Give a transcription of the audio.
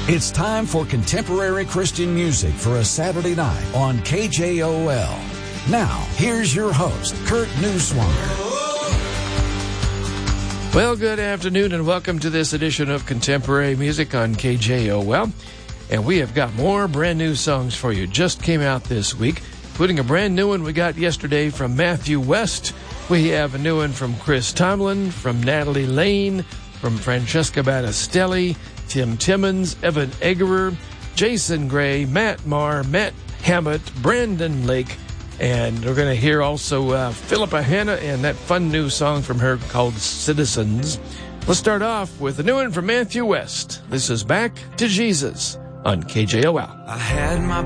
It's time for contemporary Christian music for a Saturday night on KJOL. Now, here's your host, Kurt Neuswanger. Well, good afternoon and welcome to this edition of Contemporary Music on KJOL. And we have got more brand new songs for you. Just came out this week, including a brand new one we got yesterday from Matthew West. We have a new one from Chris Tomlin, from Natalie Lane, from Francesca Battistelli, Tim Timmons, Evan Egerer, Jason Gray, Matt Marr, Matt Hammett, Brandon Lake, and we're going to hear also Philippa Hanna and that fun new song from her called Citizens. Let's start off with a new one from Matthew West. This is Back to Jesus on KJOL. I had my